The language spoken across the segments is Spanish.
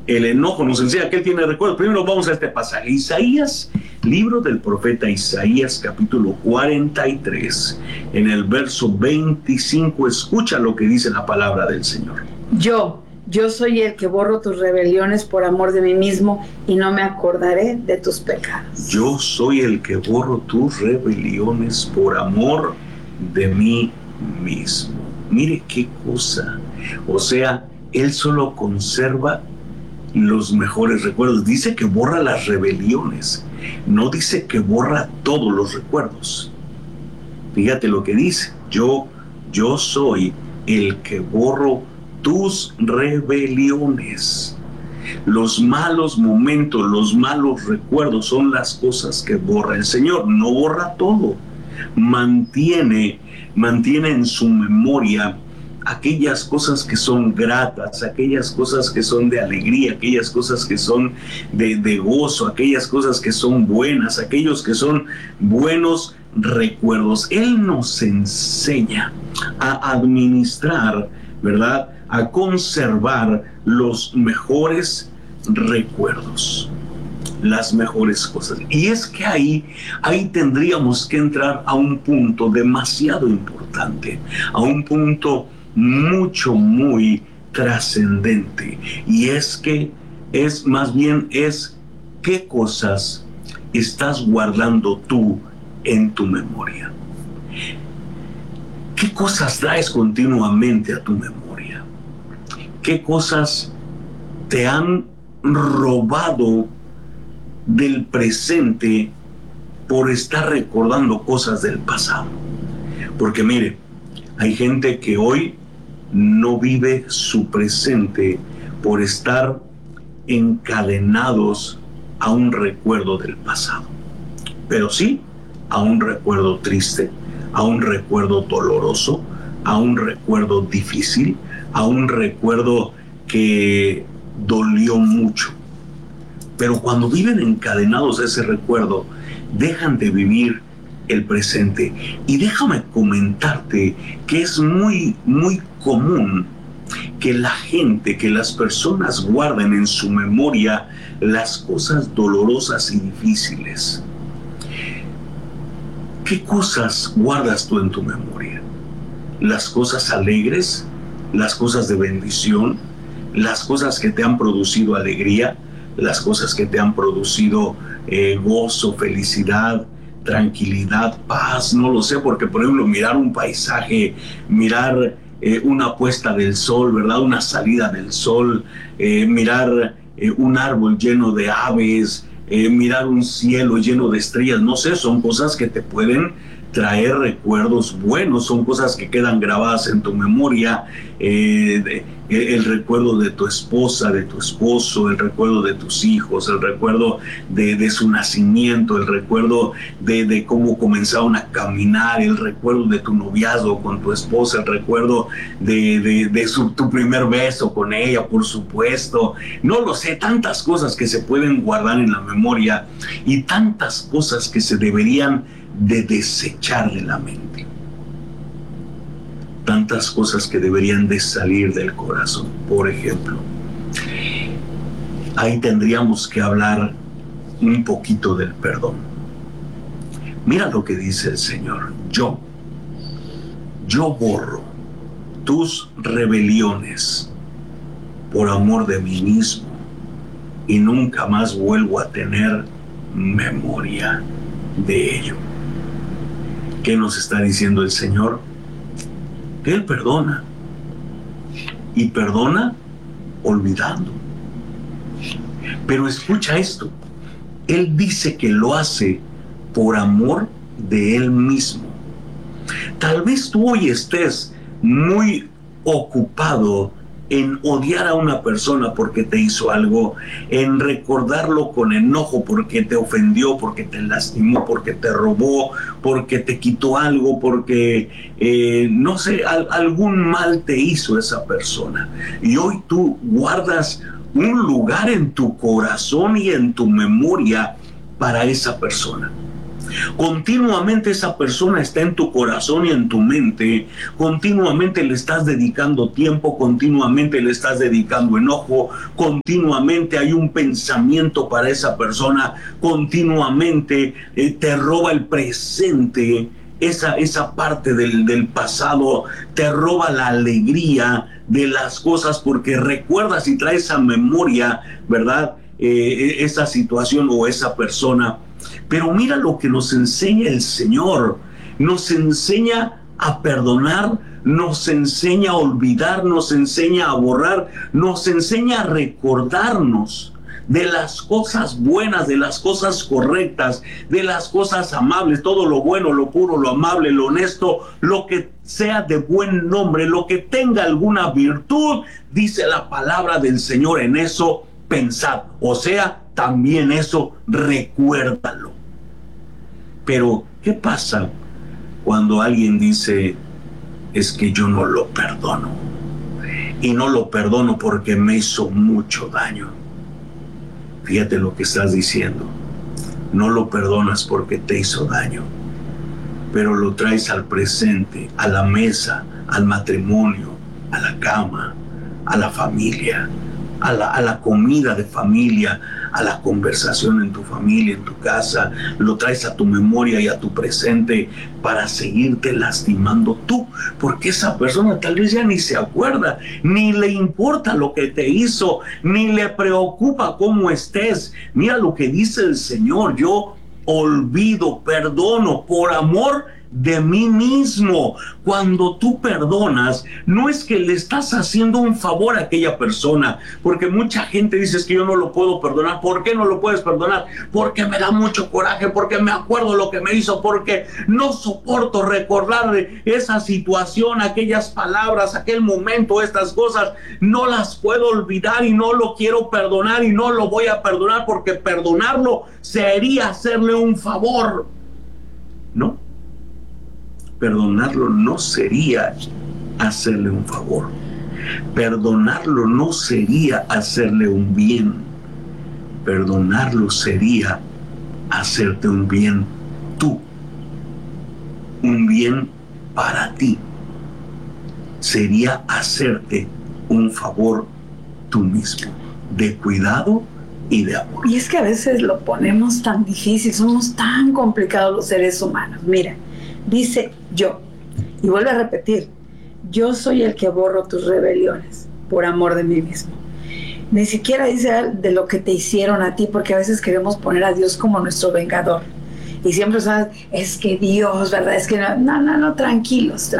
El enojo nos enseña que Él tiene recuerdos. Primero vamos a este pasaje. Isaías, libro del profeta Isaías, capítulo 43, en el verso 25. Escucha lo que dice la palabra del Señor. Yo soy el que borro tus rebeliones por amor de mí mismo y no me acordaré de tus pecados. Yo soy el que borro tus rebeliones por amor de mí mismo. Mire qué cosa. O sea, Él solo conserva los mejores recuerdos. Dice que borra las rebeliones. No dice que borra todos los recuerdos. Fíjate lo que dice. Yo soy el que borro tus rebeliones. Los malos momentos, los malos recuerdos son las cosas que borra el Señor. No borra todo. Mantiene en su memoria aquellas cosas que son gratas, aquellas cosas que son de alegría, aquellas cosas que son de gozo, aquellas cosas que son buenas, aquellos que son buenos recuerdos. Él nos enseña a administrar, ¿verdad?, a conservar los mejores recuerdos, las mejores cosas. Y es que ahí tendríamos que entrar a un punto demasiado importante, a un punto muy trascendente. Y es que es qué cosas estás guardando tú en tu memoria. ¿Qué cosas traes continuamente a tu memoria? ¿Qué cosas te han robado del presente por estar recordando cosas del pasado? Porque mire, hay gente que hoy no vive su presente por estar encadenados a un recuerdo del pasado, pero sí a un recuerdo triste, a un recuerdo doloroso, a un recuerdo difícil, a un recuerdo que dolió mucho. Pero cuando viven encadenados a ese recuerdo, dejan de vivir el presente. Y déjame comentarte que es muy común que las personas guarden en su memoria las cosas dolorosas y difíciles. ¿Qué cosas guardas tú en tu memoria? ¿Las cosas alegres? ¿Las cosas de bendición? ¿Las cosas que te han producido alegría? ¿Las cosas que te han producido gozo, felicidad, tranquilidad, paz? No lo sé, porque por ejemplo mirar un paisaje, mirar una puesta del sol, ¿verdad?, una salida del sol, mirar un árbol lleno de aves, mirar un cielo lleno de estrellas, no sé, son cosas que te pueden traer recuerdos buenos, son cosas que quedan grabadas en tu memoria, el recuerdo de tu esposa, de tu esposo, el recuerdo de tus hijos, el recuerdo de su nacimiento, el recuerdo de cómo comenzaron a caminar, el recuerdo de tu noviazgo con tu esposa, el recuerdo de tu primer beso con ella, por supuesto. No lo sé, tantas cosas que se pueden guardar en la memoria y tantas cosas que se deberían de desechar de la mente. Tantas cosas que deberían de salir del corazón. Por ejemplo, ahí tendríamos que hablar un poquito del perdón. Mira lo que dice el Señor. Yo borro tus rebeliones por amor de mí mismo y nunca más vuelvo a tener memoria de ello. ¿Qué nos está diciendo el Señor? Que Él perdona. Y perdona olvidando. Pero escucha esto. Él dice que lo hace por amor de Él mismo. Tal vez tú hoy estés muy ocupado en odiar a una persona porque te hizo algo, en recordarlo con enojo porque te ofendió, porque te lastimó, porque te robó, porque te quitó algo, porque, no sé, algún mal te hizo esa persona. Y hoy tú guardas un lugar en tu corazón y en tu memoria para esa persona. Continuamente esa persona está en tu corazón y en tu mente. Continuamente le estás dedicando tiempo, continuamente le estás dedicando enojo, continuamente hay un pensamiento para esa persona, continuamente te roba el presente, esa parte del pasado, te roba la alegría de las cosas porque recuerdas y traes a memoria, ¿verdad? Esa situación o esa persona. Pero mira lo que nos enseña el Señor. Nos enseña a perdonar, nos enseña a olvidar, nos enseña a borrar, nos enseña a recordarnos de las cosas buenas, de las cosas correctas, de las cosas amables, todo lo bueno, lo puro, lo amable, lo honesto, lo que sea de buen nombre, lo que tenga alguna virtud, dice la palabra del Señor, en eso pensad. O sea, también eso recuérdalo. Pero, ¿qué pasa cuando alguien dice, es que yo no lo perdono? Y no lo perdono porque me hizo mucho daño. Fíjate lo que estás diciendo. No lo perdonas porque te hizo daño, pero lo traes al presente, a la mesa, al matrimonio, a la cama, a la familia, a la comida de familia, a la conversación en tu familia, en tu casa. Lo traes a tu memoria y a tu presente para seguirte lastimando tú, porque esa persona tal vez ya ni se acuerda, ni le importa lo que te hizo, ni le preocupa cómo estés. Mira lo que dice el Señor: yo olvido, perdono por amor de mí mismo. Cuando tú perdonas, no es que le estás haciendo un favor a aquella persona, porque mucha gente dice, es que yo no lo puedo perdonar. ¿Por qué no lo puedes perdonar? Porque me da mucho coraje, porque me acuerdo lo que me hizo, porque no soporto recordar de esa situación, aquellas palabras, aquel momento, estas cosas, no las puedo olvidar y no lo quiero perdonar y no lo voy a perdonar, porque perdonarlo sería hacerle un favor. ¿No? Perdonarlo no sería hacerle un favor. Perdonarlo no sería hacerle un bien. Perdonarlo sería hacerte un bien tú. Un bien para ti. Sería hacerte un favor tú mismo, de cuidado y de amor. Y es que a veces lo ponemos tan difícil, somos tan complicados los seres humanos. Mira, dice yo, y vuelve a repetir, yo soy el que borro tus rebeliones por amor de mí mismo. Ni siquiera dice de lo que te hicieron a ti, porque a veces queremos poner a Dios como nuestro vengador. Y siempre sabes, es que Dios, ¿verdad? Es que no, tranquilos.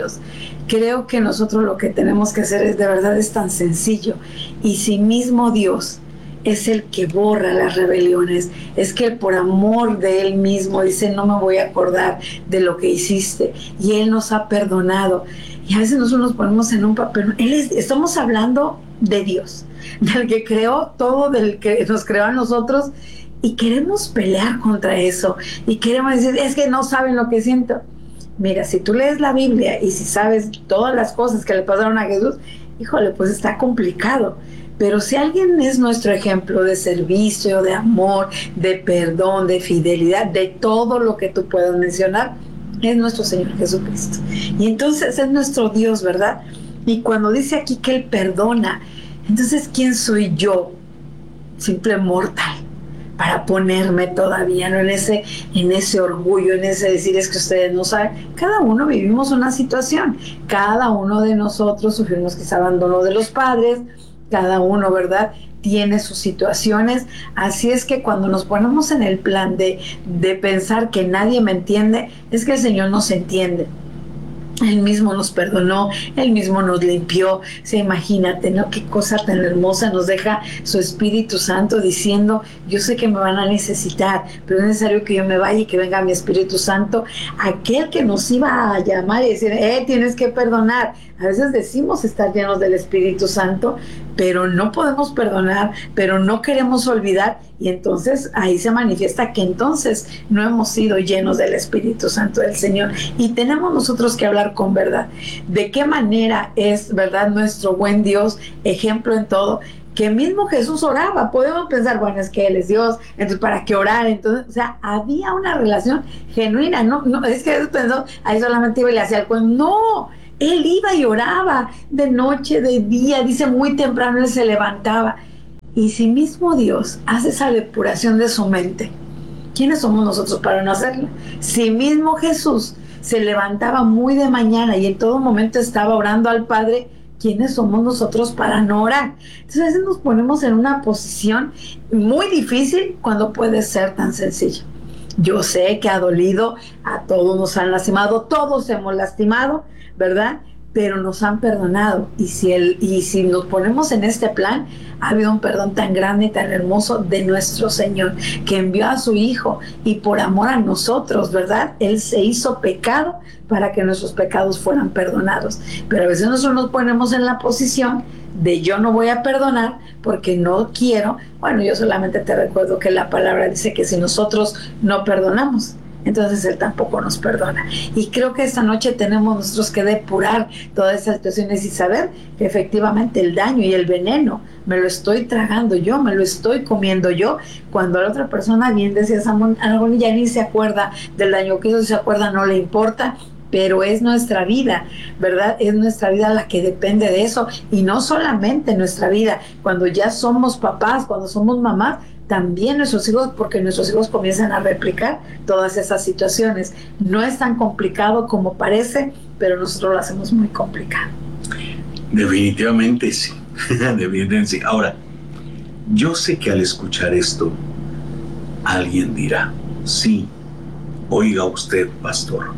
Creo que nosotros lo que tenemos que hacer es, de verdad, es tan sencillo. Y si mismo Dios es el que borra las rebeliones, es que por amor de Él mismo dice, no me voy a acordar de lo que hiciste, y Él nos ha perdonado. Y a veces nosotros nos ponemos en un papel, estamos hablando de Dios, del que creó todo, del que nos creó a nosotros, y queremos pelear contra eso, y queremos decir, es que no saben lo que siento. Mira, si tú lees la Biblia y si sabes todas las cosas que le pasaron a Jesús, híjole, pues está complicado. Pero si alguien es nuestro ejemplo de servicio, de amor, de perdón, de fidelidad, de todo lo que tú puedas mencionar, es nuestro Señor Jesucristo. Y entonces es nuestro Dios, ¿verdad? Y cuando dice aquí que Él perdona, entonces ¿quién soy yo? Simple mortal, para ponerme todavía, ¿no? en ese orgullo, en ese decir, es que ustedes no saben. Cada uno vivimos una situación, cada uno de nosotros sufrimos quizá abandono de los padres, cada uno, ¿verdad?, tiene sus situaciones. Así es que cuando nos ponemos en el plan de pensar que nadie me entiende, es que el Señor nos entiende. Él mismo nos perdonó, Él mismo nos limpió. O sea, imagínate, ¿no? Qué cosa tan hermosa nos deja su Espíritu Santo diciendo, yo sé que me van a necesitar, pero es necesario que yo me vaya y que venga mi Espíritu Santo, aquel que nos iba a llamar y decir, tienes que perdonar. A veces decimos estar llenos del Espíritu Santo, pero no podemos perdonar, pero no queremos olvidar, y entonces ahí se manifiesta que entonces no hemos sido llenos del Espíritu Santo del Señor, y tenemos nosotros que hablar con verdad. ¿De qué manera es, verdad, nuestro buen Dios, ejemplo en todo? que mismo Jesús oraba. Podemos pensar, bueno, es que Él es Dios, entonces ¿para qué orar? Entonces, o sea, había una relación genuina. No, es que Jesús pensó, ahí solamente iba y le hacía el cuento. No, Él iba y oraba de noche, de día, dice muy temprano Él se levantaba. Y si mismo Dios hace esa depuración de su mente, ¿quiénes somos nosotros para no hacerlo? Si mismo Jesús se levantaba muy de mañana y en todo momento estaba orando al Padre, ¿quiénes somos nosotros para no orar? Entonces a veces nos ponemos en una posición muy difícil cuando puede ser tan sencillo. Yo sé que ha dolido, a todos nos han lastimado, todos hemos lastimado, ¿verdad? Pero nos han perdonado. Y si nos ponemos en este plan, ha habido un perdón tan grande y tan hermoso de nuestro Señor, que envió a su Hijo y por amor a nosotros, ¿verdad? Él se hizo pecado para que nuestros pecados fueran perdonados. Pero a veces nosotros nos ponemos en la posición de yo no voy a perdonar porque no quiero. Bueno, yo solamente te recuerdo que la palabra dice que si nosotros no perdonamos, entonces Él tampoco nos perdona. Y creo que esta noche tenemos nosotros que depurar todas esas situaciones y saber que efectivamente el daño y el veneno me lo estoy tragando yo, me lo estoy comiendo yo, cuando la otra persona, bien decía Samuel, ya ni se acuerda del daño que hizo, si se acuerda no le importa, pero es nuestra vida, ¿verdad? Es nuestra vida la que depende de eso, y no solamente nuestra vida, cuando ya somos papás, cuando somos mamás, también nuestros hijos, porque nuestros hijos comienzan a replicar todas esas situaciones. No es tan complicado como parece, pero nosotros lo hacemos muy complicado. Definitivamente sí, definitivamente sí. Ahora, yo sé que al escuchar esto, alguien dirá, sí, oiga usted, pastor,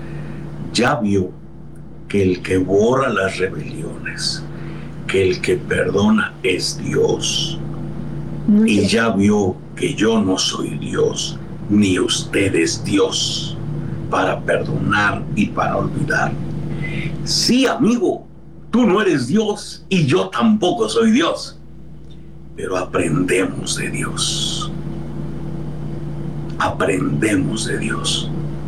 ya vio que el que borra las rebeliones, que el que perdona es Dios. Y ya vio que yo no soy Dios, ni usted es Dios, para perdonar y para olvidar. Sí, amigo, tú no eres Dios y yo tampoco soy Dios, pero aprendemos de Dios. Aprendemos de Dios.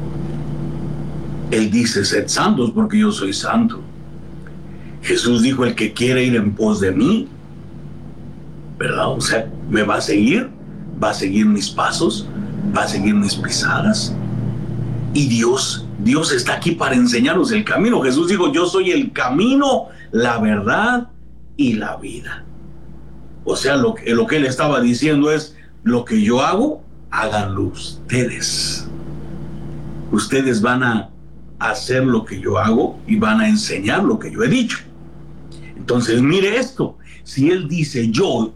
Él dice, sed santos porque yo soy santo. Jesús dijo, el que quiere ir en pos de mí, ¿verdad? O sea, me va a seguir mis pasos, va a seguir mis pisadas. Y Dios está aquí para enseñarnos el camino. Jesús dijo, yo soy el camino, la verdad y la vida. O sea, lo que Él estaba diciendo es, lo que yo hago, háganlo ustedes. Ustedes van a hacer lo que yo hago y van a enseñar lo que yo he dicho. Entonces, mire esto. Si Él dice, yo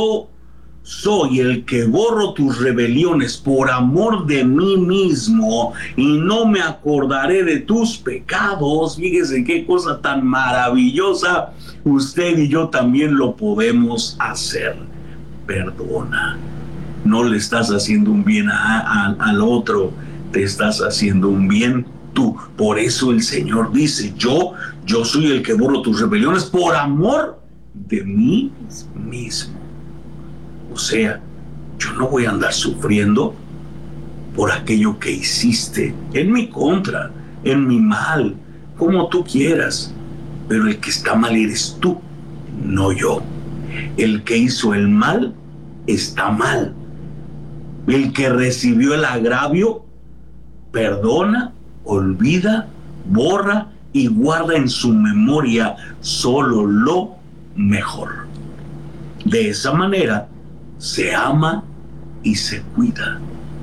soy el que borro tus rebeliones por amor de mí mismo y no me acordaré de tus pecados, fíjese qué cosa tan maravillosa, usted y yo también lo podemos hacer. Perdona. No le estás haciendo un bien al otro, te estás haciendo un bien tú. Por eso el Señor dice, yo soy el que borro tus rebeliones por amor de mí mismo. O sea, yo no voy a andar sufriendo por aquello que hiciste en mi contra, en mi mal, como tú quieras. Pero el que está mal eres tú, no yo. El que hizo el mal está mal. El que recibió el agravio perdona, olvida, borra y guarda en su memoria solo lo mejor. De esa manera se ama y se cuida.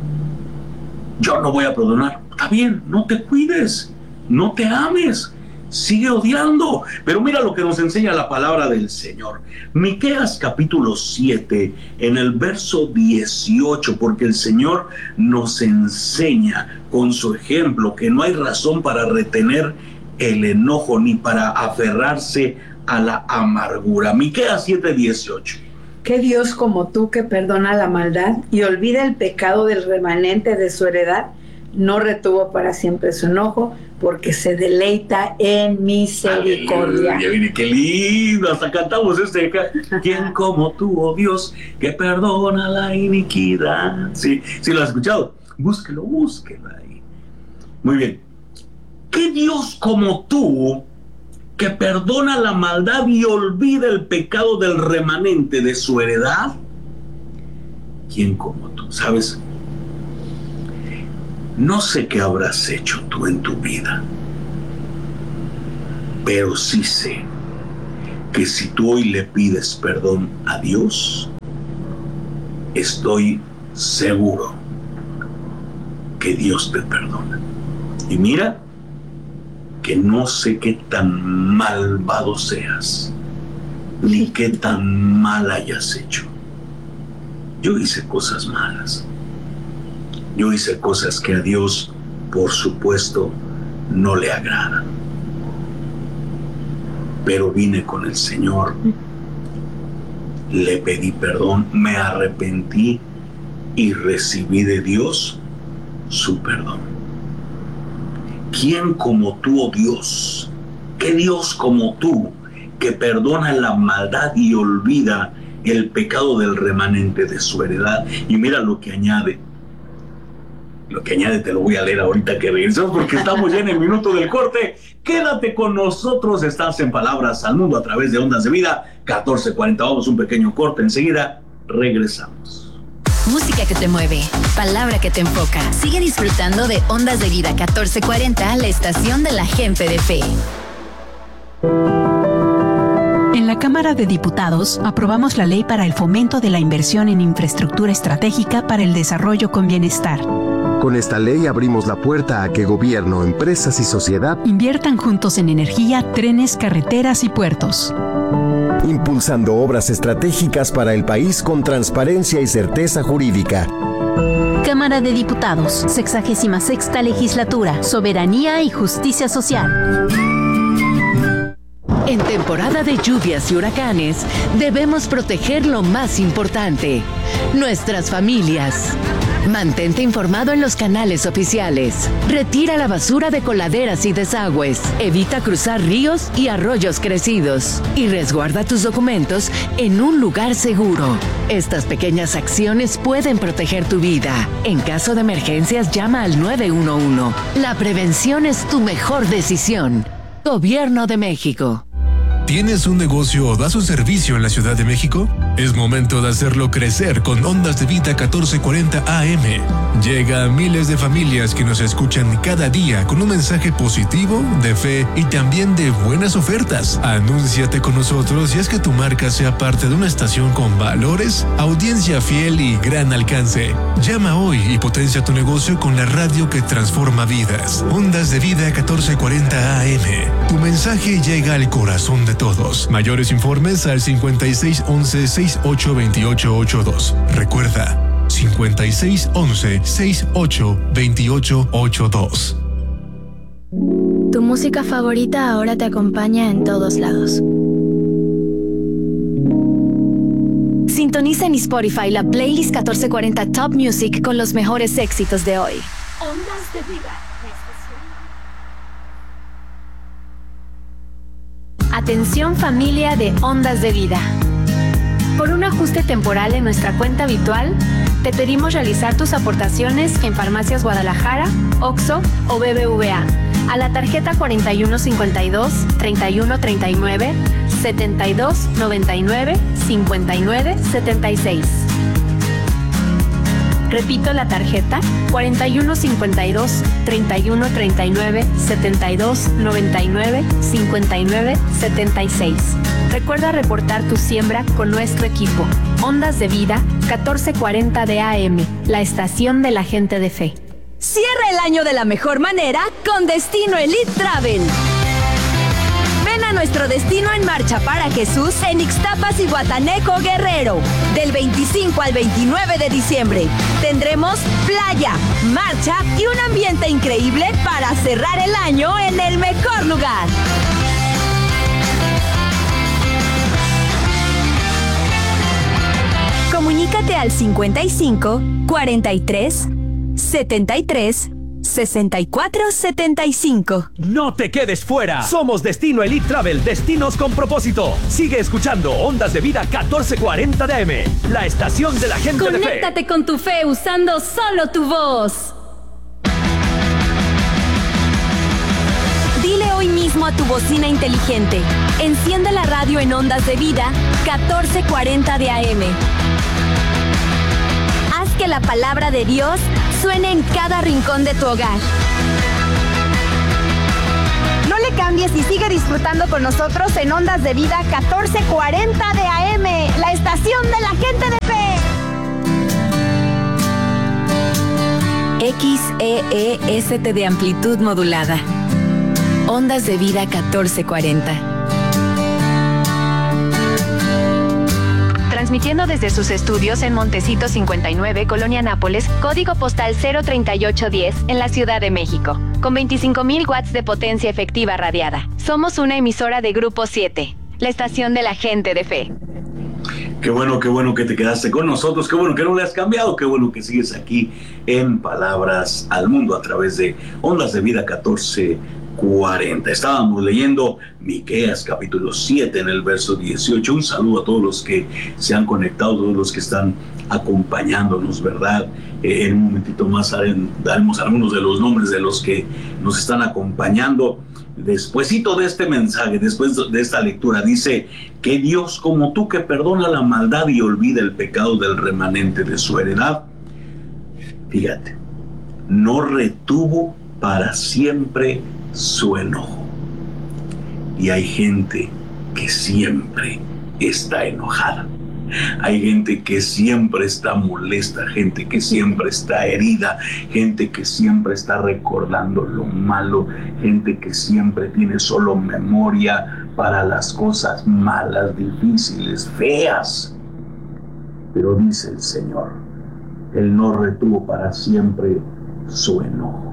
Yo no voy a perdonar. Está bien, no te cuides, no te ames, sigue odiando. Pero mira lo que nos enseña la palabra del Señor. Miqueas capítulo 7, en el verso 18, porque el Señor nos enseña con su ejemplo que no hay razón para retener el enojo ni para aferrarse a la amargura. Miqueas 7, 18. ¿Qué Dios como tú, que perdona la maldad y olvida el pecado del remanente de su heredad, no retuvo para siempre su enojo, porque se deleita en misericordia? Aleluya, qué lindo, hasta cantamos ¿quién como tú, oh Dios, que perdona la iniquidad? Sí, lo has escuchado, búsquelo ahí. Muy bien. ¿Qué Dios como tú, que perdona la maldad y olvida el pecado del remanente de su heredad, ¿quién como tú? ¿Sabes? No sé qué habrás hecho tú en tu vida, pero sí sé que si tú hoy le pides perdón a Dios, estoy seguro que Dios te perdona. Y mira, que no sé qué tan malvado seas, ni qué tan mal hayas hecho. Yo hice cosas malas. Yo hice cosas que a Dios, por supuesto, no le agradan. Pero vine con el Señor, le pedí perdón, me arrepentí y recibí de Dios su perdón. ¿Quién como tú, oh Dios? ¿Qué Dios como tú, que perdona la maldad y olvida el pecado del remanente de su heredad? Y mira lo que añade. Lo que añade te lo voy a leer ahorita que regresamos, porque estamos ya en el minuto del corte. Quédate con nosotros, estás en Palabras al Mundo a través de Ondas de Vida 1440. Vamos un pequeño corte, enseguida regresamos. Música que te mueve, palabra que te enfoca. Sigue disfrutando de Ondas de Vida 1440, la estación de la gente de fe. En la Cámara de Diputados aprobamos la ley para el fomento de la inversión en infraestructura estratégica para el desarrollo con bienestar. Con esta ley abrimos la puerta a que gobierno, empresas y sociedad inviertan juntos en energía, trenes, carreteras y puertos, impulsando obras estratégicas para el país con transparencia y certeza jurídica. Cámara de Diputados, 66ª Legislatura, Soberanía y Justicia Social. En temporada de lluvias y huracanes, debemos proteger lo más importante, nuestras familias. Mantente informado en los canales oficiales. Retira la basura de coladeras y desagües. Evita cruzar ríos y arroyos crecidos. Y resguarda tus documentos en un lugar seguro. Estas pequeñas acciones pueden proteger tu vida. En caso de emergencias, llama al 911. La prevención es tu mejor decisión. Gobierno de México. ¿Tienes un negocio o das un servicio en la Ciudad de México? Es momento de hacerlo crecer con Ondas de Vida 1440 AM. Llega a miles de familias que nos escuchan cada día con un mensaje positivo, de fe y también de buenas ofertas. Anúnciate con nosotros y haz que tu marca sea parte de una estación con valores, audiencia fiel y gran alcance. Llama hoy y potencia tu negocio con la radio que transforma vidas. Ondas de Vida 1440 AM. Tu mensaje llega al corazón de todos. Mayores informes al 5611-682882. Recuerda, 5611-682882. Tu música favorita ahora te acompaña en todos lados. Sintoniza en Spotify la playlist 1440 Top Music con los mejores éxitos de hoy. Ondas de Vida. Atención familia de Ondas de Vida. Por un ajuste temporal en nuestra cuenta habitual, te pedimos realizar tus aportaciones en Farmacias Guadalajara, OXXO o BBVA a la tarjeta 4152-3139 7299 5976. Repito la tarjeta 4152-3139 7299 5976. Recuerda reportar tu siembra con nuestro equipo. Ondas de Vida 1440 de AM, la estación de la gente de fe. Cierra el año de la mejor manera con Destino Elite Travel. Ven a nuestro Destino en Marcha para Jesús en Ixtapas y Guataneco, Guerrero. Del 25 al 29 de diciembre. Tendremos playa, marcha y un ambiente increíble para cerrar el año en el mejor lugar. Comunícate al 55 43 73 6475. No te quedes fuera. Somos Destino Elite Travel, destinos con propósito. Sigue escuchando Ondas de Vida 1440 de AM, la estación de la gente de fe. Conéctate con tu fe usando solo tu voz. Dile hoy mismo a tu bocina inteligente. Enciende la radio en Ondas de Vida 1440 de AM. Haz que la palabra de Dios suene en cada rincón de tu hogar. No le cambies y sigue disfrutando con nosotros en Ondas de Vida 1440 de AM, la estación de la gente de fe. XEEST de amplitud modulada. Ondas de Vida 1440. Transmitiendo desde sus estudios en Montecito 59, Colonia Nápoles, código postal 03810, en la Ciudad de México, con 25,000 watts de potencia efectiva radiada. Somos una emisora de Grupo 7, la estación de la gente de fe. Qué bueno que te quedaste con nosotros, qué bueno que no le has cambiado, qué bueno que sigues aquí en Palabras al Mundo a través de Ondas de Vida 1440. Estábamos leyendo Miqueas capítulo 7 en el verso 18. Un saludo a todos los que se han conectado, todos los que están acompañándonos, ¿verdad? En un momentito más daremos algunos de los nombres de los que nos están acompañando. Despuésito de este mensaje, después de esta lectura, dice que Dios como tú, que perdona la maldad y olvida el pecado del remanente de su heredad, fíjate, no retuvo para siempre su enojo. Y hay gente que siempre está enojada. Hay gente que siempre está molesta, gente que siempre está herida, gente que siempre está recordando lo malo, gente que siempre tiene solo memoria para las cosas malas, difíciles, feas. Pero dice el Señor, Él no retuvo para siempre su enojo.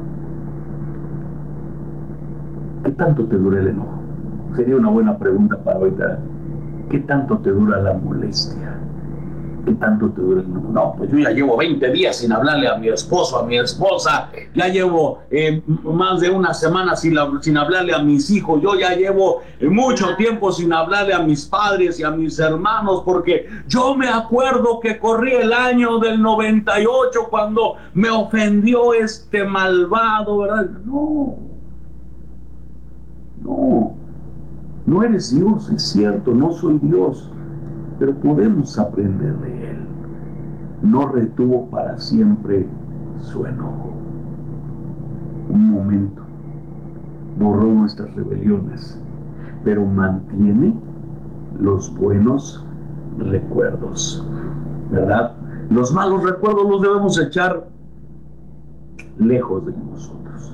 ¿Qué tanto te dura el enojo? Sería una buena pregunta para ahorita. ¿Qué tanto te dura la molestia? ¿Qué tanto te dura el enojo? No, pues yo ya llevo 20 días sin hablarle a mi esposo, a mi esposa. Ya llevo más de una semana sin hablarle a mis hijos. Yo ya llevo mucho tiempo sin hablarle a mis padres y a mis hermanos, porque yo me acuerdo que corrí el año del 98 cuando me ofendió este malvado, ¿verdad? No eres Dios, es cierto, no soy Dios, pero podemos aprender de Él. No retuvo para siempre su enojo. Un momento, borró nuestras rebeliones, pero mantiene los buenos recuerdos, ¿verdad? Los malos recuerdos los debemos echar lejos de nosotros.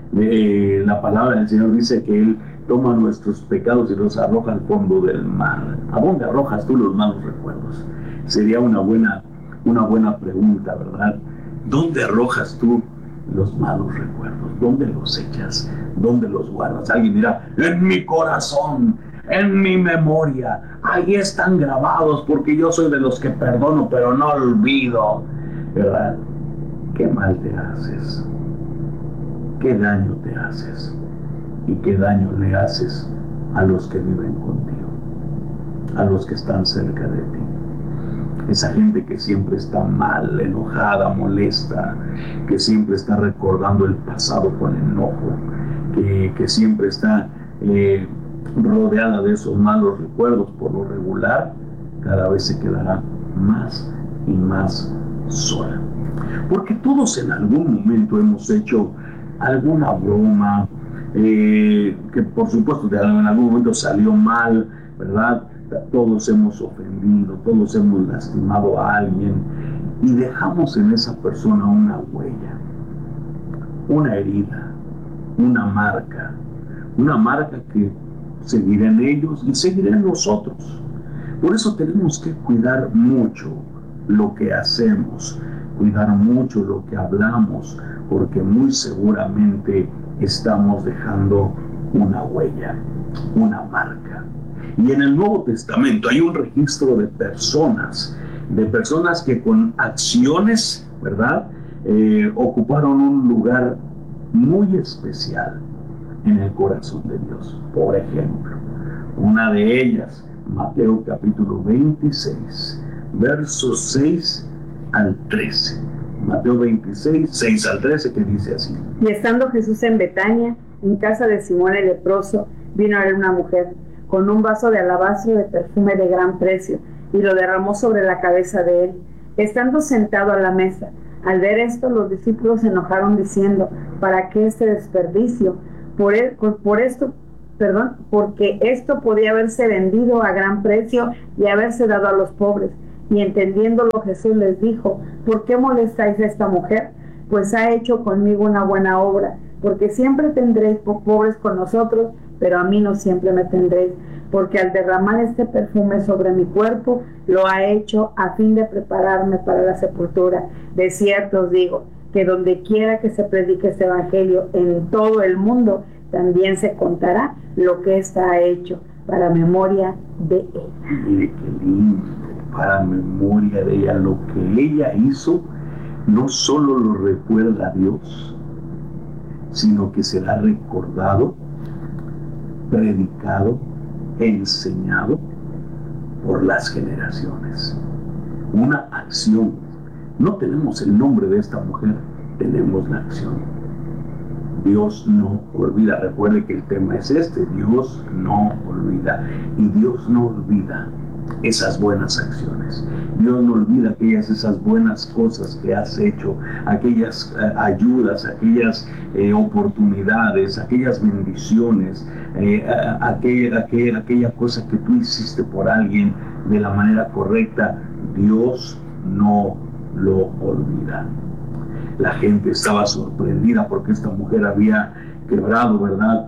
La palabra del Señor dice que Él toma nuestros pecados y los arroja al fondo del mar. ¿A dónde arrojas tú los malos recuerdos? Sería una buena pregunta, ¿verdad? ¿Dónde arrojas tú los malos recuerdos? ¿Dónde los echas? ¿Dónde los guardas? Alguien dirá, en mi corazón, en mi memoria. Ahí están grabados porque yo soy de los que perdono, pero no olvido, ¿verdad? ¿Qué mal te haces? ¿Qué daño te haces? ¿Y qué daño le haces a los que viven contigo? A los que están cerca de ti. Esa gente que siempre está mal, enojada, molesta, que siempre está recordando el pasado con enojo, que siempre está rodeada de esos malos recuerdos por lo regular, cada vez se quedará más y más sola. Porque todos en algún momento hemos hecho alguna broma, que por supuesto en algún momento salió mal, ¿verdad? Todos hemos ofendido, todos hemos lastimado a alguien y dejamos en esa persona una huella, una herida, una marca que seguirá en ellos y seguirá en nosotros. Por eso tenemos que cuidar mucho lo que hacemos, cuidar mucho lo que hablamos, porque muy seguramente estamos dejando una huella, una marca. Y en el Nuevo Testamento hay un registro de personas que con acciones, ¿verdad?, ocuparon un lugar muy especial en el corazón de Dios. Por ejemplo, una de ellas, Mateo capítulo 26, versos 6 al 13. Mateo 26, 6 al 13, que dice así. Y estando Jesús en Betania, en casa de Simón el leproso, vino a ver una mujer con un vaso de alabastro de perfume de gran precio, y lo derramó sobre la cabeza de él. Estando sentado a la mesa, al ver esto, los discípulos se enojaron diciendo: ¿para qué este desperdicio? Porque esto podía haberse vendido a gran precio y haberse dado a los pobres. Y entendiéndolo, Jesús les dijo: ¿por qué molestáis a esta mujer? Pues ha hecho conmigo una buena obra, porque siempre tendréis pobres con nosotros, pero a mí no siempre me tendréis, porque al derramar este perfume sobre mi cuerpo, lo ha hecho a fin de prepararme para la sepultura. De cierto os digo, que donde quiera que se predique este evangelio en todo el mundo, también se contará lo que ésta ha hecho, para memoria de ella. Mire qué lindo, para memoria de ella. Lo que ella hizo no solo lo recuerda a Dios, sino que será recordado, predicado, enseñado por las generaciones. Una acción. No tenemos el nombre de esta mujer, tenemos la acción. Dios no olvida. Recuerde que el tema es este: Dios no olvida. Y Dios no olvida esas buenas acciones. Dios no olvida esas buenas cosas que has hecho, aquellas ayudas, aquellas oportunidades, aquellas bendiciones, aquella cosa que tú hiciste por alguien de la manera correcta. Dios no lo olvida. La gente estaba sorprendida porque esta mujer había quebrado, ¿verdad?,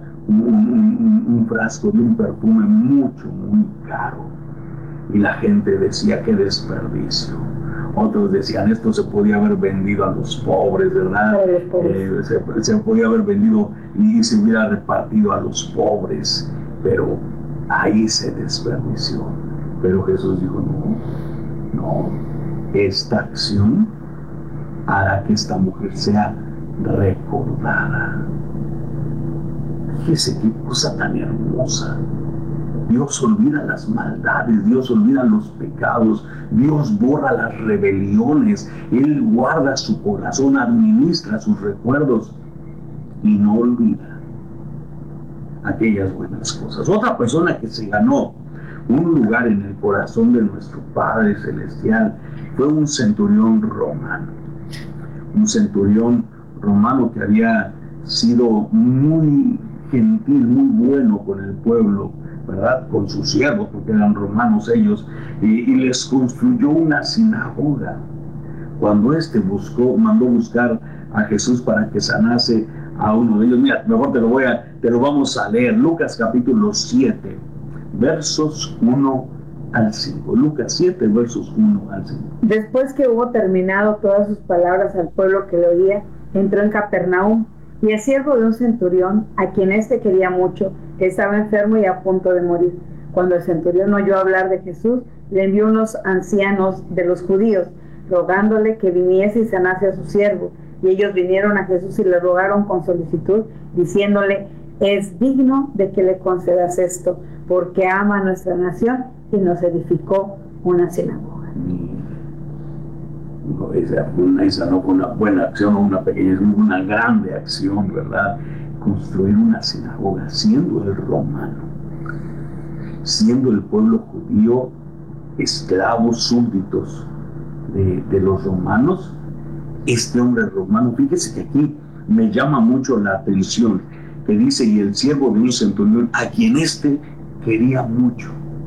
un frasco de un perfume muy caro. Y la gente decía: qué desperdicio. Otros decían: esto se podía haber vendido a los pobres, ¿verdad? Se podía haber vendido y se hubiera repartido a los pobres. Pero ahí se desperdició. Pero Jesús dijo: no, esta acción hará que esta mujer sea recordada. Fíjese qué cosa tan hermosa. Dios olvida las maldades, Dios olvida los pecados, Dios borra las rebeliones, Él guarda su corazón, administra sus recuerdos y no olvida aquellas buenas cosas. Otra persona que se ganó un lugar en el corazón de nuestro Padre Celestial fue un centurión romano. Un centurión romano que había sido muy gentil, muy bueno con el pueblo, ¿verdad?, con sus siervos, porque eran romanos ellos, y les construyó una sinagoga. Cuando mandó buscar a Jesús para que sanase a uno de ellos. Mira, mejor te lo vamos a leer. Lucas capítulo 7, versos 1 al 5. Lucas 7, versos 1 al 5. Después que hubo terminado todas sus palabras al pueblo que le oía, entró en Capernaum, y el siervo de un centurión, a quien quería mucho, que estaba enfermo y a punto de morir. Cuando el centurión oyó hablar de Jesús, le envió unos ancianos de los judíos, rogándole que viniese y sanase a su siervo. Y ellos vinieron a Jesús y le rogaron con solicitud, diciéndole: es digno de que le concedas esto, porque ama a nuestra nación y nos edificó una sinagoga. Esa no fue una buena acción o una pequeña, fue una grande acción, ¿verdad? Construir una sinagoga, siendo el romano, siendo el pueblo judío esclavos súbditos de los romanos. Este hombre romano, fíjese que aquí me llama mucho la atención, que dice: y el siervo de un centurión, a quien quería mucho.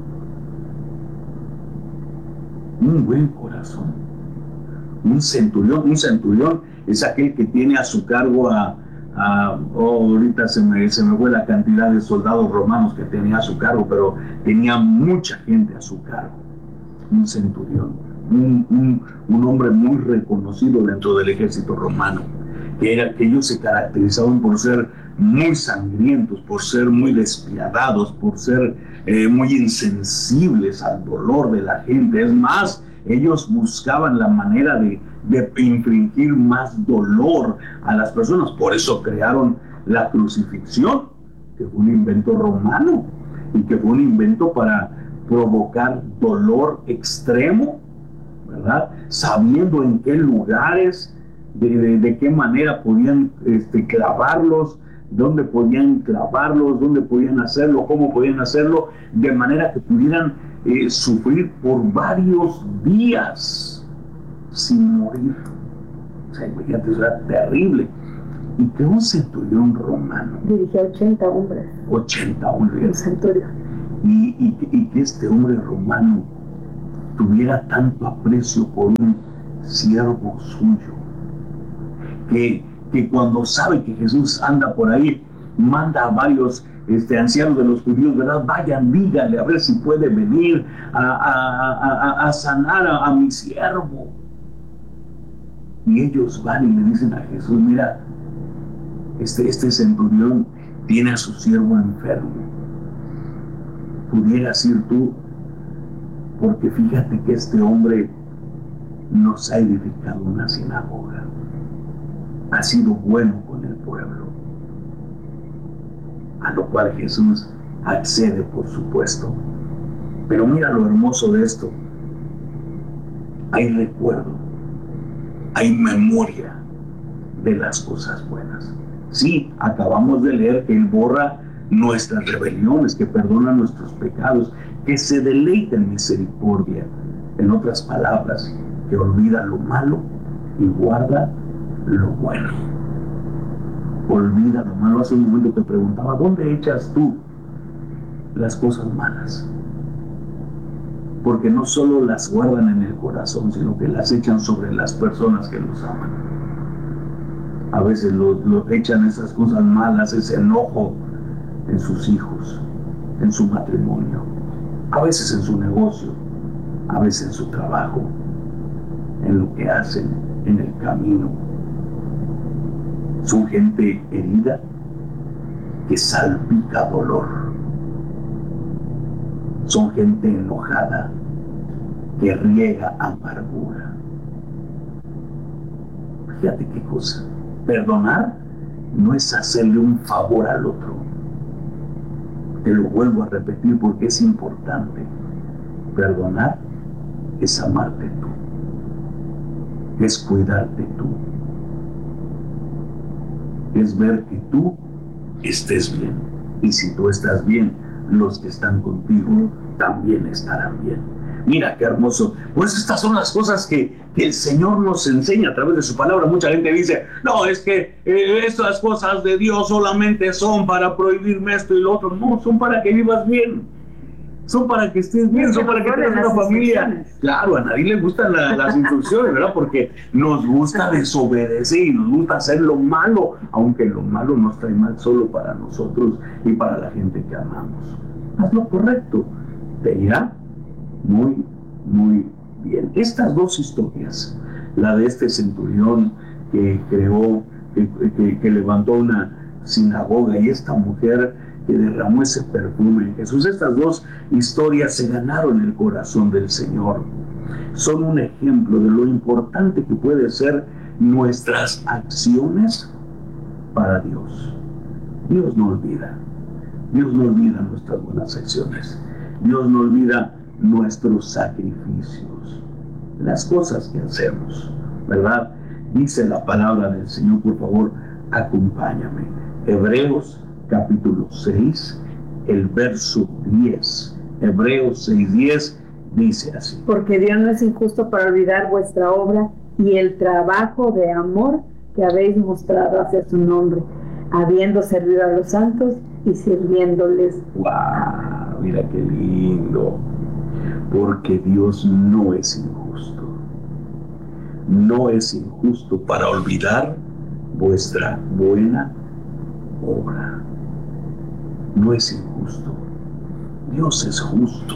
Un buen corazón. Un centurión es aquel que tiene a su cargo ahorita se me fue la cantidad de soldados romanos que tenía a su cargo, pero tenía mucha gente a su cargo. Un centurión, un hombre muy reconocido dentro del ejército romano, que ellos se caracterizaban por ser muy sangrientos, por ser muy despiadados, por ser muy insensibles al dolor de la gente. Es más, ellos buscaban la manera de infligir más dolor a las personas. Por eso crearon la crucifixión, que fue un invento romano y que fue un invento para provocar dolor extremo, ¿verdad? Sabiendo en qué lugares, de qué manera podían clavarlos, dónde podían clavarlos, dónde podían hacerlo, cómo podían hacerlo, de manera que pudieran sufrir por varios días sin morir. O sea, imagínate, eso era terrible. Y que un centurión romano dirigía 80 hombres. 80 hombres. Un centurión. Y que este hombre romano tuviera tanto aprecio por un siervo suyo, que cuando sabe que Jesús anda por ahí, manda a varios ancianos de los judíos, ¿verdad? Vayan, díganle a ver si puede venir a sanar a mi siervo. Y ellos van y le dicen a Jesús, mira, este centurión tiene a su siervo enfermo. Pudieras ir tú, porque fíjate que este hombre nos ha edificado una sinagoga. Ha sido bueno con el pueblo. A lo cual Jesús accede, por supuesto. Pero mira lo hermoso de esto. Hay recuerdo, hay memoria de las cosas buenas. Sí, acabamos de leer que Él borra nuestras rebeliones, que perdona nuestros pecados, que se deleita en misericordia. En otras palabras, que olvida lo malo y guarda lo bueno. Olvida lo malo. Hace un momento te preguntaba, ¿dónde echas tú las cosas malas? Porque no solo las guardan en el corazón, sino que las echan sobre las personas que los aman. A veces lo echan esas cosas malas, ese enojo, en sus hijos, en su matrimonio, a veces en su negocio, a veces en su trabajo, en lo que hacen, en el camino. Son gente herida que salpica dolor. Son gente enojada que riega amargura. Fíjate qué cosa. Perdonar no es hacerle un favor al otro. Te lo vuelvo a repetir porque es importante. Perdonar es amarte tú. Es cuidarte tú. Es ver que tú estés bien. Y si tú estás bien, los que están contigo también estarán bien. Mira qué hermoso. Pues estas son las cosas que el Señor nos enseña a través de su palabra. Mucha gente dice, no, es que estas cosas de Dios solamente son para prohibirme esto y lo otro. No, son para que vivas bien. Son para que estés bien, son para que tengas una familia. Claro, a nadie le gustan las instrucciones, ¿verdad? Porque nos gusta desobedecer y nos gusta hacer lo malo, aunque lo malo nos trae mal solo para nosotros y para la gente que amamos. Haz lo correcto, te irá muy, muy bien. Estas dos historias, la de este centurión que creó, que levantó una sinagoga, y esta mujer que derramó ese perfume en Jesús, estas dos historias se ganaron el corazón del Señor. Son un ejemplo de lo importante que puede ser nuestras acciones para Dios. Dios no olvida. Dios no olvida nuestras buenas acciones. Dios no olvida nuestros sacrificios, las cosas que hacemos, ¿verdad? Dice la palabra del Señor, por favor, acompáñame. Hebreos capítulo 6, el verso 10. Hebreos 6:10 dice así. Porque Dios no es injusto para olvidar vuestra obra y el trabajo de amor que habéis mostrado hacia su nombre, habiendo servido a los santos y sirviéndoles. ¡Wow! Mira qué lindo. Porque Dios no es injusto. No es injusto para olvidar vuestra buena obra. No es injusto. Dios es justo.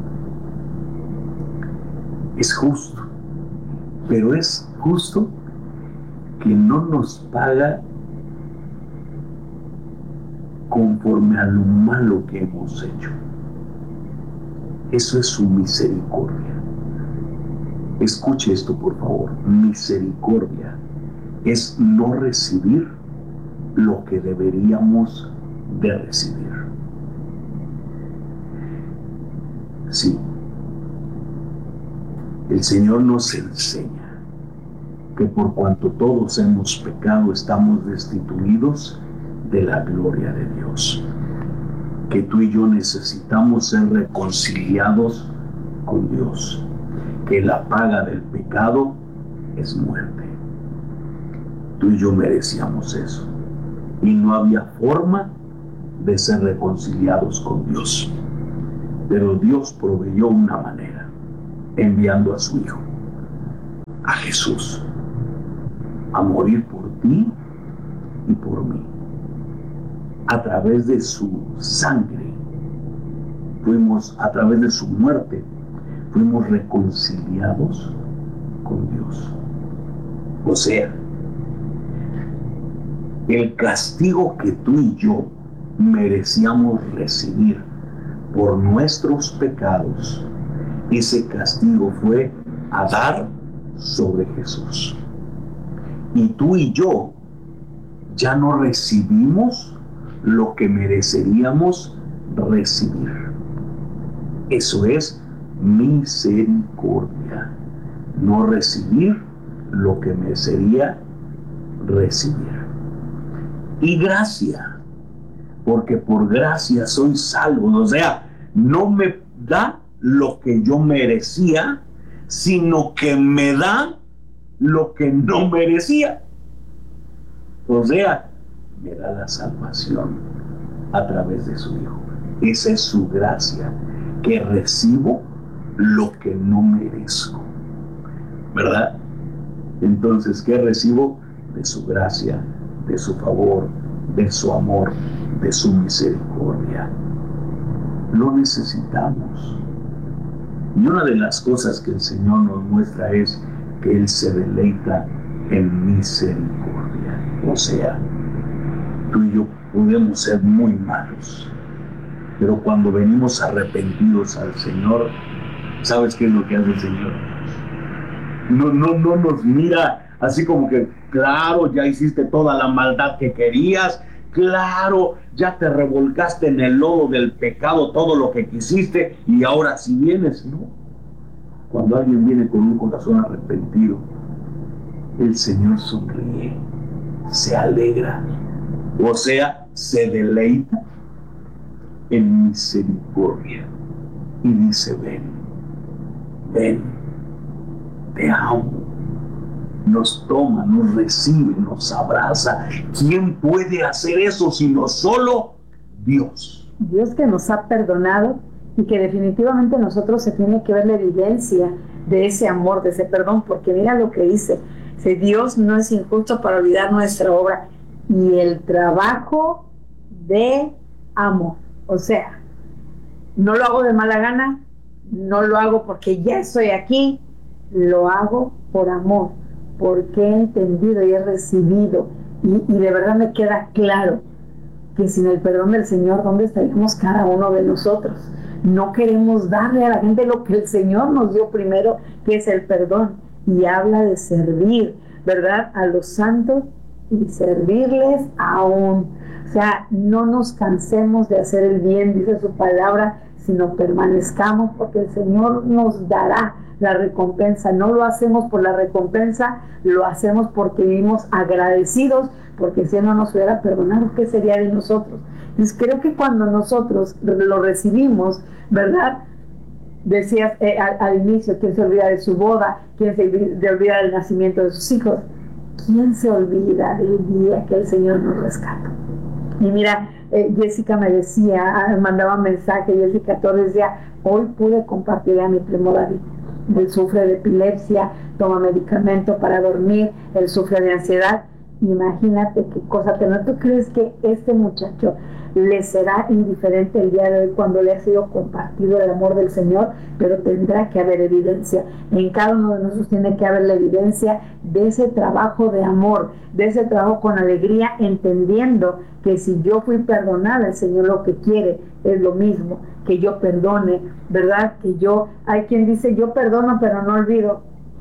Es justo. Pero es justo que no nos paga conforme a lo malo que hemos hecho. Eso es su misericordia. Escuche esto, por favor. Misericordia es no recibir lo que deberíamos de recibir. Sí. El Señor nos enseña que por cuanto todos hemos pecado, estamos destituidos de la gloria de Dios. Que tú y yo necesitamos ser reconciliados con Dios. Que la paga del pecado es muerte. Tú y yo merecíamos eso. Y no había forma de ser reconciliados con Dios. Pero Dios proveyó una manera, enviando a su Hijo, a Jesús, a morir por ti y por mí. A través de su sangre, a través de su muerte, fuimos reconciliados con Dios. O sea, el castigo que tú y yo merecíamos recibir por nuestros pecados, ese castigo fue a dar sobre Jesús. Y tú y yo ya no recibimos lo que mereceríamos recibir. Eso es misericordia. No recibir lo que merecería recibir. Y gracia, porque por gracia soy salvo. O sea, no me da lo que yo merecía, sino que me da lo que no merecía. O sea, me da la salvación a través de su Hijo. Esa es su gracia, que recibo lo que no merezco, ¿verdad? Entonces, ¿qué recibo? De su gracia, de su favor, de su amor, de su misericordia. Lo necesitamos. Y una de las cosas que el Señor nos muestra es que Él se deleita en misericordia. O sea, tú y yo podemos ser muy malos, pero cuando venimos arrepentidos al Señor, ¿sabes qué es lo que hace el Señor? No nos mira así como que, claro, ya hiciste toda la maldad que querías, claro, ya te revolcaste en el lodo del pecado todo lo que quisiste y ahora si vienes, no. Cuando alguien viene con un corazón arrepentido, el Señor sonríe, se alegra, o sea, se deleita en misericordia y dice: ven, te amo. Nos toma, nos recibe, nos abraza. ¿Quién puede hacer eso sino solo Dios? Dios que nos ha perdonado y que definitivamente nosotros se tiene que ver la evidencia de ese amor, de ese perdón, porque mira lo que dice: si Dios no es injusto para olvidar nuestra obra y el trabajo de amor. O sea, no lo hago de mala gana, no lo hago porque ya estoy aquí, lo hago por amor, porque he entendido y he recibido, y de verdad me queda claro que sin el perdón del Señor, ¿dónde estaríamos cada uno de nosotros? No queremos darle a la gente lo que el Señor nos dio primero, que es el perdón, y habla de servir, ¿verdad?, a los santos y servirles aún. O sea, no nos cansemos de hacer el bien, dice su palabra, sino permanezcamos, porque el Señor nos dará la recompensa. No lo hacemos por la recompensa, lo hacemos porque vivimos agradecidos, porque si Él no nos hubiera perdonado, ¿qué sería de nosotros? Entonces creo que cuando nosotros lo recibimos, ¿verdad? Decías al inicio, ¿quién se olvida de su boda? ¿Quién se olvida del nacimiento de sus hijos? ¿Quién se olvida del día que el Señor nos rescata? Y mira, Jessica me decía, mandaba mensaje, Jessica Torres decía: hoy pude compartir a mi primo David. Él sufre de epilepsia, toma medicamento para dormir, él sufre de ansiedad. Imagínate qué cosa tener. ¿Tú crees que este muchacho le será indiferente el día de hoy cuando le ha sido compartido el amor del Señor? Pero tendrá que haber evidencia. En cada uno de nosotros tiene que haber la evidencia de ese trabajo de amor, de ese trabajo con alegría, entendiendo que si yo fui perdonada, el Señor lo que quiere es lo mismo, que yo perdone, ¿verdad? Que yo, hay quien dice: yo perdono pero no olvido.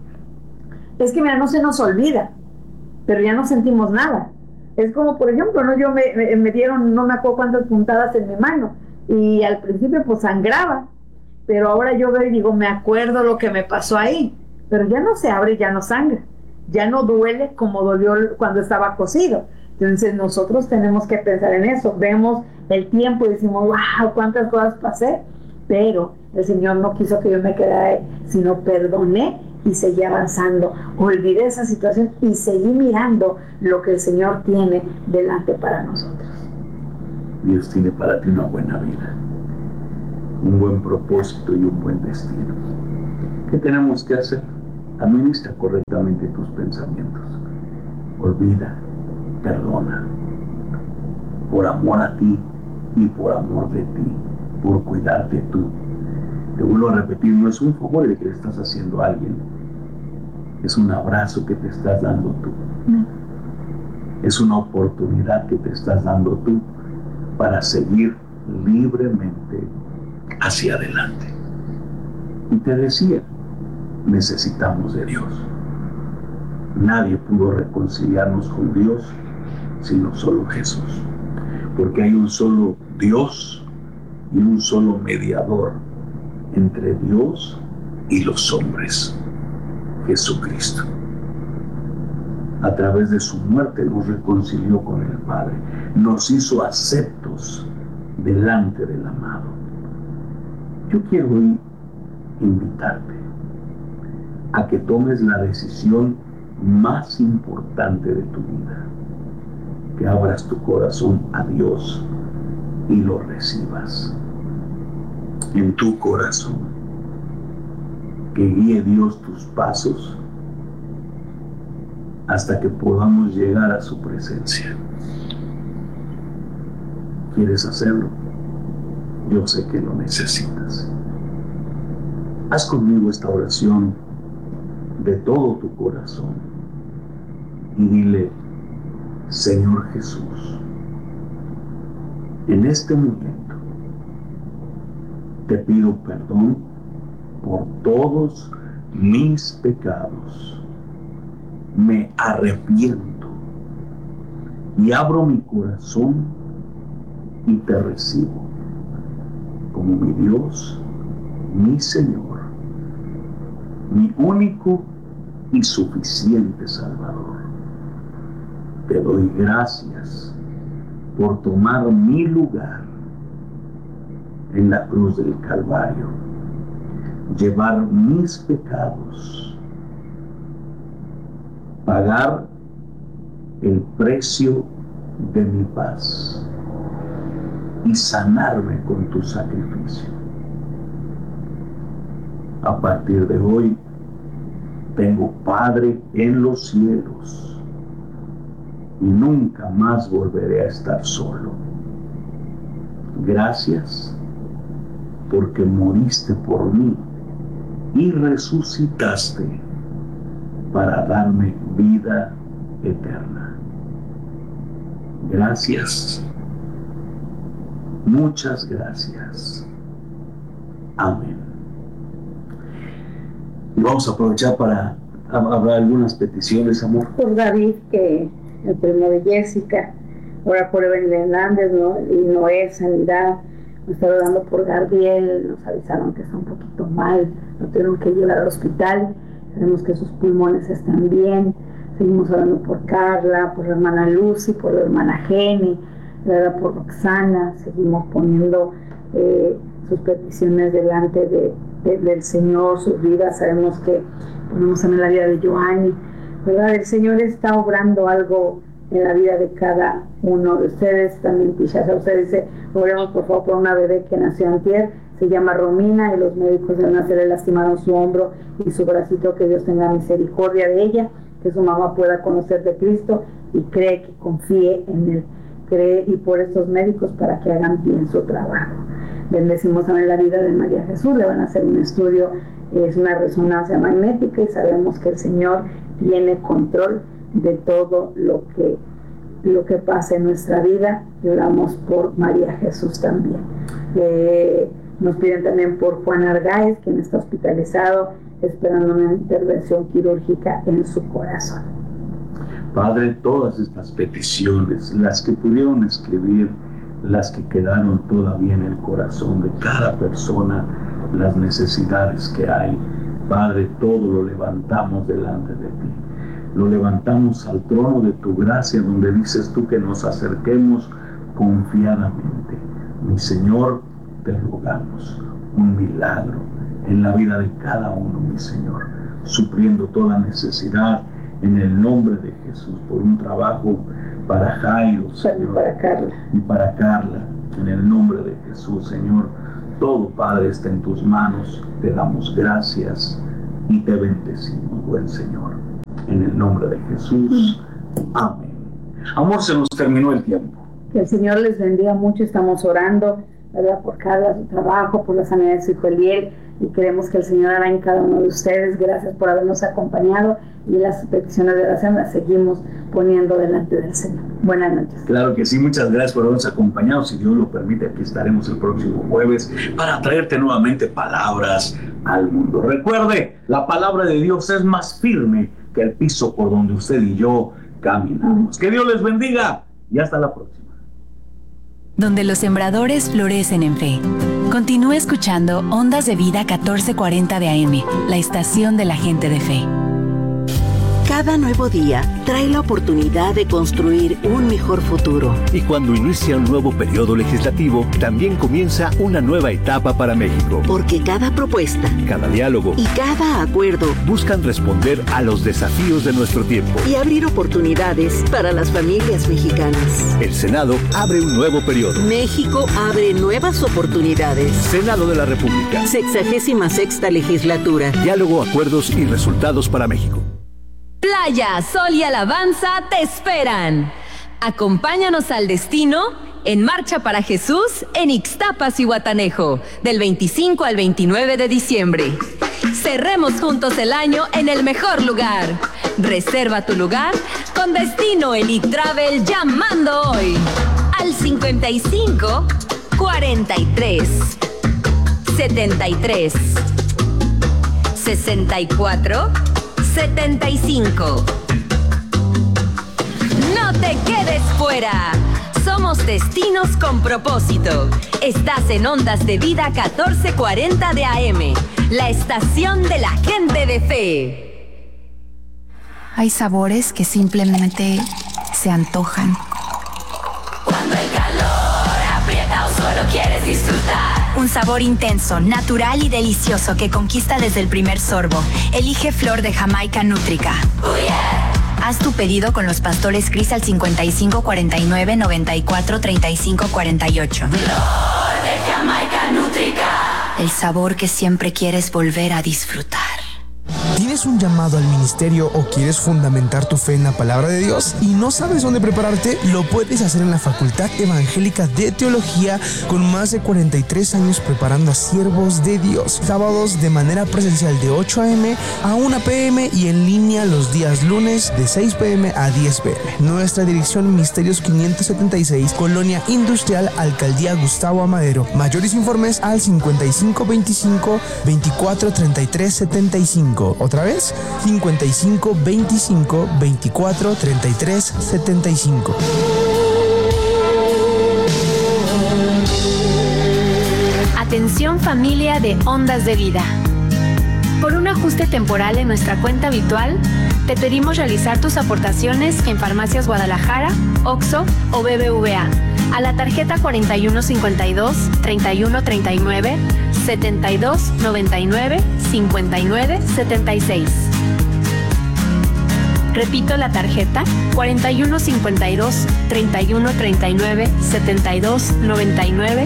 Es que mira, no se nos olvida, pero ya no sentimos nada. Es como, por ejemplo, ¿no? Yo me dieron, no me acuerdo cuántas puntadas en mi mano, y al principio pues sangraba, pero ahora yo veo y digo: me acuerdo lo que me pasó ahí, pero ya no se abre, ya no sangra, ya no duele como dolió cuando estaba cocido. Entonces nosotros tenemos que pensar en eso. Vemos el tiempo y decimos, wow, cuántas cosas pasé, pero el Señor no quiso que yo me quedara ahí, sino perdoné y seguí avanzando. Olvidé esa situación y seguí mirando lo que el Señor tiene delante para nosotros. Dios tiene para ti una buena vida, un buen propósito y un buen destino. ¿Qué tenemos que hacer? Administra correctamente tus pensamientos. Olvida, perdona, por amor a ti y por amor de ti, por cuidarte tú. Te vuelvo a repetir, no es un favor el que le estás haciendo a alguien, es un abrazo que te estás dando tú. Es una oportunidad que te estás dando tú para seguir libremente hacia adelante. Y te decía, necesitamos de Dios. Nadie pudo reconciliarnos con Dios sino solo Jesús, porque hay un solo Dios y un solo mediador entre Dios y los hombres, Jesucristo. A través de su muerte nos reconcilió con el Padre, nos hizo aceptos delante del amado. Yo quiero hoy invitarte a que tomes la decisión más importante de tu vida, que abras tu corazón a Dios y lo recibas en tu corazón, que guíe Dios tus pasos hasta que podamos llegar a su presencia. ¿Quieres hacerlo? Yo sé que lo necesitas. Haz conmigo esta oración de todo tu corazón y dile: Señor Jesús, en este momento te pido perdón por todos mis pecados. Me arrepiento y abro mi corazón y te recibo como mi Dios, mi Señor, mi único y suficiente Salvador. Te doy gracias por tomar mi lugar en la cruz del Calvario, llevar mis pecados, pagar el precio de mi paz y sanarme con tu sacrificio. A partir de hoy, tengo Padre en los cielos y nunca más volveré a estar solo. Gracias porque moriste por mí y resucitaste para darme vida eterna. Gracias. Muchas gracias. Amén. Y vamos a aprovechar para hablar algunas peticiones, amor. Por David, que el primo de Jessica, ora por Evelyn Hernández, ¿no? Y Noé, sanidad. Nos está orando por Gabriel, nos avisaron que está un poquito mal, lo tuvieron que llevar al hospital, sabemos que sus pulmones están bien. Seguimos orando por Carla, por la hermana Lucy, por la hermana Jenny, por Roxana. Seguimos poniendo sus peticiones delante del Señor, sus vidas. Sabemos que ponemos en la vida de Joanny, ¿verdad? El Señor está obrando algo en la vida de cada uno de ustedes. También Tisha, usted dice: oremos por favor por una bebé que nació antier, se llama Romina, y los médicos de nacer le lastimaron su hombro y su bracito. Que Dios tenga misericordia de ella, que su mamá pueda conocer de Cristo y cree, que confíe en Él, cree, y por estos médicos para que hagan bien su trabajo. Bendecimos también la vida de María Jesús. Le van a hacer un estudio, es una resonancia magnética, y sabemos que el Señor tiene control de todo lo que pasa en nuestra vida. Y oramos por María Jesús también. Nos piden también por Juan Argáez, quien está hospitalizado esperando una intervención quirúrgica en su corazón. Padre, todas estas peticiones, las que pudieron escribir, las que quedaron todavía en el corazón de cada persona, las necesidades que hay, Padre, todo lo levantamos delante de ti. Lo levantamos al trono de tu gracia, donde dices tú que nos acerquemos confiadamente. Mi Señor, te rogamos un milagro en la vida de cada uno, mi Señor, supliendo toda necesidad en el nombre de Jesús, por un trabajo para Jairo, Señor, y para Carla, en el nombre de Jesús, Señor. Todo, Padre, está en tus manos. Te damos gracias y te bendecimos, buen Señor. En el nombre de Jesús. Amén. Amor, se nos terminó el tiempo. Que el Señor les bendiga mucho. Estamos orando, ¿verdad?, por Carla, su trabajo, por la sanidad de su hijo Eliel, y queremos que el Señor hará en cada uno de ustedes. Gracias por habernos acompañado, y las peticiones de oración las seguimos poniendo delante del Señor. Buenas noches. Claro que sí, muchas gracias por habernos acompañado. Si Dios lo permite, aquí estaremos el próximo jueves para traerte nuevamente palabras al mundo. Recuerde, la palabra de Dios es más firme que el piso por donde usted y yo caminamos. Que Dios les bendiga y hasta la próxima. Donde los sembradores florecen en fe. Continúa escuchando Ondas de Vida 1440 de AM, la estación de la gente de fe. Cada nuevo día trae la oportunidad de construir un mejor futuro. Y cuando inicia un nuevo periodo legislativo, también comienza una nueva etapa para México. Porque cada propuesta, cada diálogo y cada acuerdo buscan responder a los desafíos de nuestro tiempo y abrir oportunidades para las familias mexicanas. El Senado abre un nuevo periodo. México abre nuevas oportunidades. Senado de la República. 66ª legislatura. Diálogo, acuerdos y resultados para México. Playa, sol y alabanza te esperan. Acompáñanos al destino en Marcha para Jesús en Ixtapas y Guatanejo, del 25 al 29 de diciembre. Cerremos juntos el año en el mejor lugar. Reserva tu lugar con Destino Elite Travel llamando hoy al 55 43 73 64 75. No te quedes fuera. Somos destinos con propósito. Estás en Ondas de Vida 1440 de AM, la estación de la gente de fe. Hay sabores que simplemente se antojan. Cuando el calor aprieta o solo quieres disfrutar. Un sabor intenso, natural y delicioso que conquista desde el primer sorbo. Elige Flor de Jamaica Nútrica. Oh yeah. Haz tu pedido con los pastores Cris al 55 49 94 35 48. Flor de Jamaica Nútrica. El sabor que siempre quieres volver a disfrutar. ¿Tienes un llamado al ministerio o quieres fundamentar tu fe en la palabra de Dios y no sabes dónde prepararte? Lo puedes hacer en la Facultad Evangélica de Teología, con más de 43 años preparando a siervos de Dios. Sábados de manera presencial de 8 a.m. a 1 p.m. y en línea los días lunes de 6 p.m. a 10 p.m. Nuestra dirección: Ministerios 576, Colonia Industrial, Alcaldía Gustavo Amadero. Mayores informes al 5525 24 33 75. Otra vez, 55 25 24 33 75. Atención familia de Ondas de Vida. Por un ajuste temporal en nuestra cuenta habitual, te pedimos realizar tus aportaciones en Farmacias Guadalajara, OXXO o BBVA a la tarjeta 4152 3139 7299 5976. Repito la tarjeta: 4152 3139 7299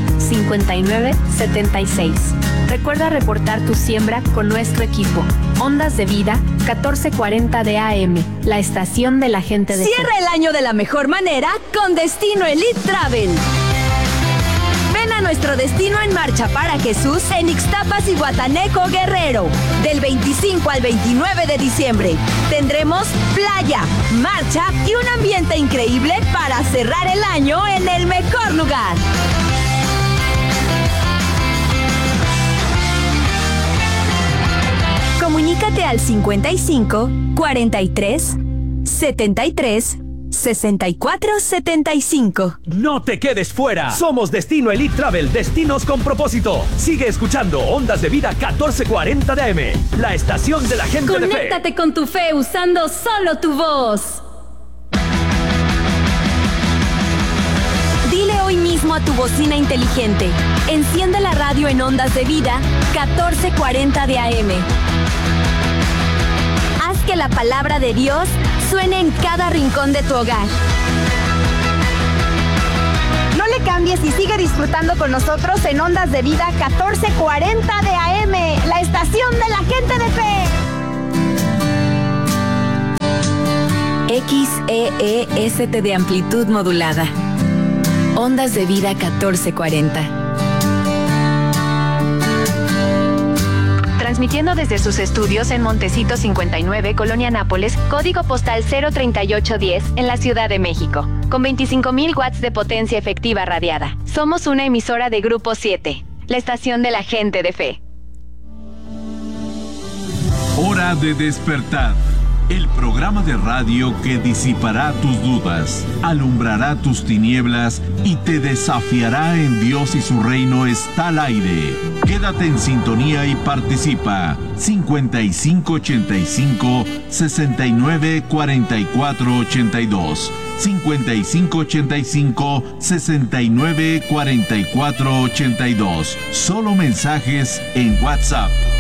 5976. Recuerda reportar tu siembra con nuestro equipo. Ondas de Vida 1440 de AM, la estación de la gente de fe. Cierra el año de la mejor manera con Destino Elite Travel. Ven a nuestro destino en Marcha para Jesús en Ixtapas y Guatanejo, Guerrero, del 25 al 29 de diciembre. Tendremos playa, marcha y un ambiente increíble para cerrar el año en el mejor lugar. Comunícate al 55 43 73 6475. No te quedes fuera. Somos Destino Elite Travel, destinos con propósito. Sigue escuchando Ondas de Vida 1440 de AM, la estación de la gente de fe. Conéctate con tu fe usando solo tu voz. Dile hoy mismo a tu bocina inteligente: enciende la radio en Ondas de Vida 1440 de AM. Haz que la palabra de Dios suene en cada rincón de tu hogar. No le cambies y sigue disfrutando con nosotros en Ondas de Vida 1440 de AM, la estación de la gente de fe. XEEST de amplitud modulada. Ondas de Vida 1440. Transmitiendo desde sus estudios en Montecito 59, Colonia Nápoles, código postal 03810, en la Ciudad de México, con 25,000 watts de potencia efectiva radiada. Somos una emisora de Grupo 7, la estación de la gente de fe. Hora de despertar. El programa de radio que disipará tus dudas, alumbrará tus tinieblas y te desafiará en Dios y su reino está al aire. Quédate en sintonía y participa. 5585-694482. 5585-694482. Solo mensajes en WhatsApp.